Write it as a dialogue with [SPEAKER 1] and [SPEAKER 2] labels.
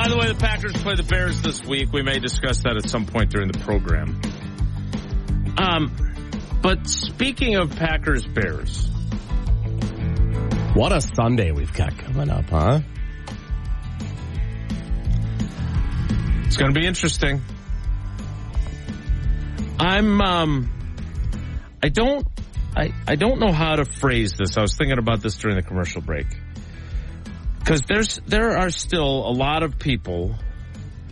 [SPEAKER 1] By the way, the Packers play the Bears this week. We may discuss that at some point during the program. But speaking of Packers-Bears.
[SPEAKER 2] What a Sunday we've got coming up, huh?
[SPEAKER 1] It's going to be interesting. I don't know how to phrase this. I was thinking about this during the commercial break. Because there are still a lot of people